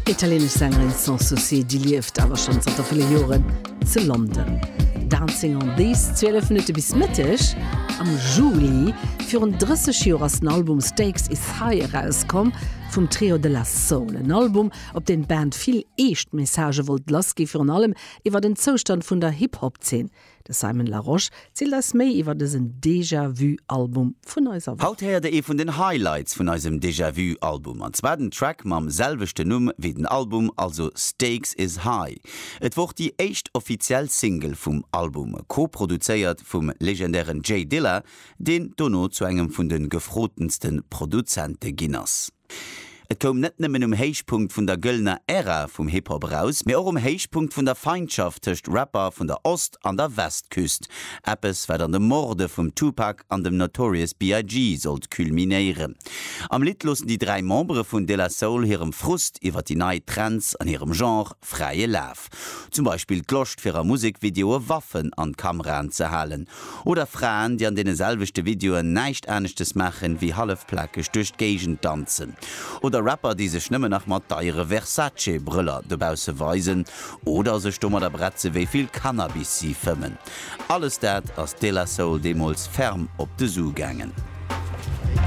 Italienisch Sängerin Sans Souci, die lieft aber schon seit viele Jahren zu London. Dancing on These 12 Minuten bis Mittag am Juli für ein 30 Jahre ein Album Stakes is High rauskommt vom Trio de la Soul. Ein Album, ob den Band viel echt Message wollt lassen, vor allem über den Zustand von der Hip-Hop-Szene. Der Simon LaRoche zählt das mehr über diesen Déjà-vu-Album von uns. Haut her der von den Highlights von unserem Déjà-vu-Album. Am zweiten Track mam selbesten Numm wie den Album, also Stakes is High. Et wird die echt offiziell Single vom Album, co-produziert vom legendären Jay Dilla, den Dono zu einem von den gefrotensten Produzenten Guinness. Et kom net nemmmen Heichpunkt vun der Göllner Ära vum Hip-Hop raus, mir auch Heichpunkt vun der Feindschaft techt Rapper vun der Ost- an der Westküst. Appes wär an de Morde vum Tupac an dem Notorious B.I.G. sollt kulminieren. Am Lied losen die 3 Membre vun De La Soul hirem Frust iwwer die neue Trends an ihrem Genre freie Lauf. Zum Beispiel gloscht fir a Musikvideo Waffen an Kameran zu halen. Oder Frauen, die an denen selbechte Videoen neicht Ernstes machen wie halfplackig durch Gegend tanzen. Oder Rapper, die sich nimmer nach mat ihre Versace-Brüller debause weisen oder se stummer der Bretze wie viel Cannabis sie fimmen. Alles dat aus De La Soul demols ferm op de Zoo gangen.